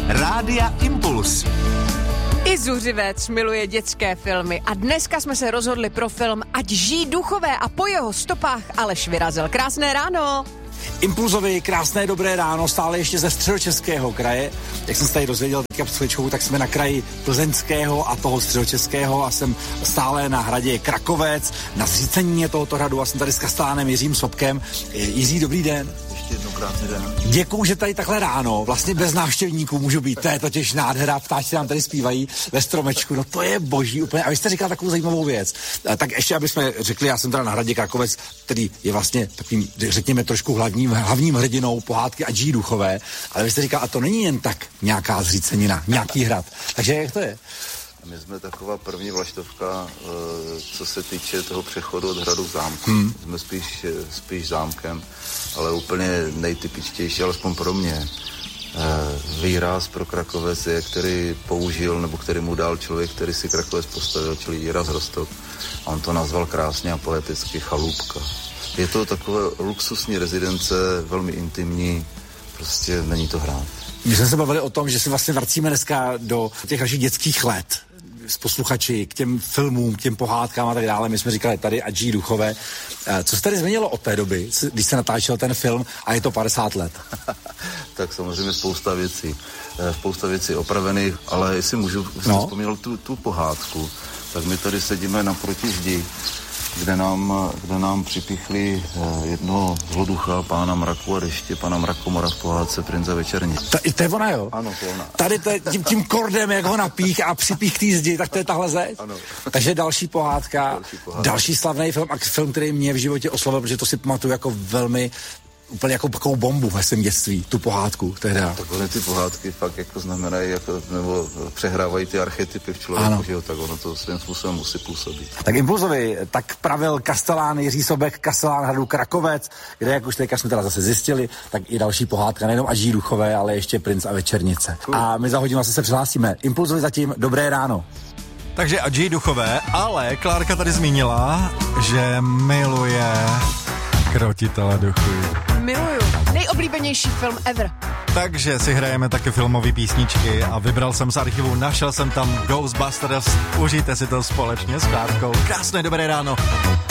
Rádia Impuls. I Zuřivec miluje dětské filmy a dneska jsme se rozhodli pro film Ať žijí duchové a po jeho stopách Aleš vyrazil. Krásné ráno. Impulzovi krásné dobré ráno, stále ještě ze Středočeského kraje. Jak jsem se tady dozvěděl teďka před chvíličkou, tak jsme na kraji Plzeňského a toho Středočeského a jsem stále na hradě Krakovec, na zřícenině tohoto hradu a jsem tady s kastelánem Jiřím Sobkem. Jiří, dobrý den. Ještě jednou krásný den. Děkuju, že tady takhle ráno, vlastně bez návštěvníků můžu být. To je totiž nádhera, ptáčci nám tady zpívají ve stromečku, no to je boží úplně. A vy jste říkal takovou zajímavou věc. Tak ještě, aby jsme řekli, já jsem teda na hradě Krakovec, který je vlastně takovým, řekněme, trošku hlavním hrdinou pohádky Ať žijí duchové, ale vy jste říkal, a to není jen tak nějaká zřícenina, nějaký hrad. Takže jak to je? My jsme taková první vlaštovka, co se týče toho přechodu od hradu k zámku. Jsme spíš zámkem, ale úplně nejtypičtější, alespoň pro mě, výraz pro Krakovec je, který použil, nebo který mu dal člověk, který si Krakovec postavil, čili Jiras Rostok. A on to nazval krásně a poeticky chalupka. Je to takové luxusní rezidence, velmi intimní, prostě není to hrát. My jsme se bavili o tom, že se vlastně vracíme dneska do těch našich dětských let s posluchači, k těm filmům, k těm pohádkám a tak dále. My jsme říkali tady Ať žijí duchové. Co se tady změnilo od té doby, když se natáčel ten film a je to 50 let? Tak samozřejmě spousta věcí opravených, ale jestli můžu, jsem vzpomínal tu pohádku, tak my tady sedíme naproti zdi, kde nám připíchli jednoho zloducha, pána mraku a deště, pana Mrakomora v pohádce Prince Večerní. To je ona, jo? Ano, to je ona. Tady tím kordem, jak ho napích a připích k té zdi, tak to je tahle zeď? Ano. Takže další pohádka, další slavný film a film, který mě v životě oslovil, protože to si pamatuju jako velmi úplně jako takovou bombu ve svém dětství, tu pohádku tehda. Takové ty pohádky fakt jako znamenají, nebo přehrávají ty archetypy v člověku, že jo, tak ono to svým způsobem musí působit. Tak Impulzovi, tak pravil kastelán Jiří Sobek, kastelán hradu Krakovec, kde, jak už teďka jsme teda zase zjistili, tak i další pohádka, nejenom Ať žijí duchové, ale ještě Princ a Večernice. A my za hodinu zase se přihlásíme. Impulzovi zatím dobré ráno. Takže Ať žijí duchové, ale Klárka tady zmínila, že miluje Krotitele duchů. Miluju. Nejoblíbenější film ever. Takže si hrajeme taky filmové písničky a vybral jsem z archivu, našel jsem tam Ghostbusters. Užijte si to společně s Klárkou. Krásné dobré ráno.